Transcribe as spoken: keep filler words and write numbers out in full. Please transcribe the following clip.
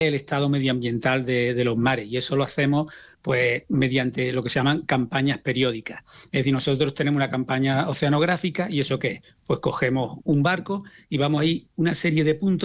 el estado medioambiental de, de los mares, y eso lo hacemos pues mediante lo que se llaman campañas periódicas. Es decir, nosotros tenemos una campaña oceanográfica, ¿y eso qué es? Pues cogemos un barco y vamos a ir una serie de puntos